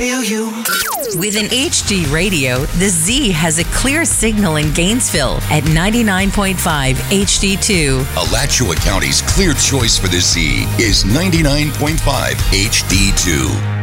feel you. With an HD radio, the Z has a clear signal in Gainesville at 99.5 HD2. Alachua County's clear choice for the Z is 99.5 HD2.